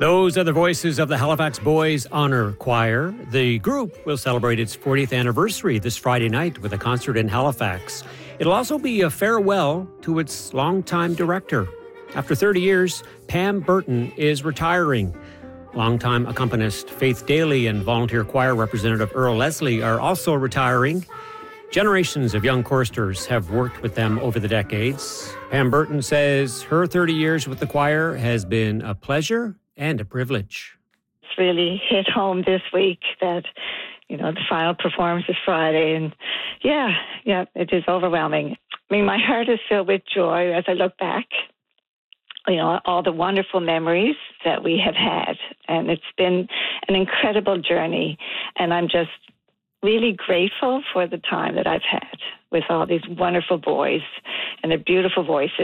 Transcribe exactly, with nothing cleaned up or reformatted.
Those are the voices of the Halifax Boys Honor Choir. The group will celebrate its fortieth anniversary this Friday night with a concert in Halifax. It'll also be a farewell to its longtime director. After thirty years, Pam Burton is retiring. Longtime accompanist Faith Daly and volunteer choir representative Earl Leslie are also retiring. Generations of young choristers have worked with them over the decades. Pam Burton says her thirty years with the choir has been a pleasure and a privilege. It's really hit home this week that, you know, the final performance is Friday. And yeah, yeah, it is overwhelming. I mean, my heart is filled with joy as I look back, you know, all the wonderful memories that we have had. And it's been an incredible journey. And I'm just really grateful for the time that I've had with all these wonderful boys and their beautiful voices.